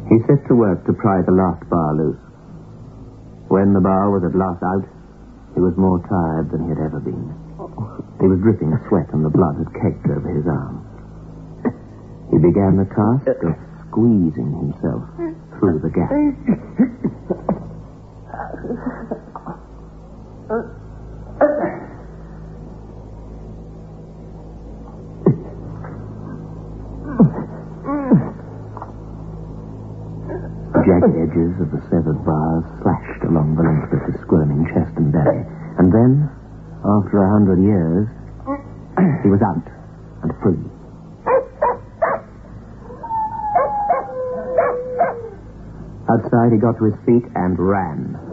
He set to work to pry the last bar loose. When the bar was at last out, he was more tired than he had ever been. He was dripping sweat and the blood had caked over his arm. He began the task of squeezing himself through the gap. Jagged edges of the severed bars slashed along the length of his squirming chest and belly. And then, after 100 years, he was out and free. Outside, he got to his feet and ran.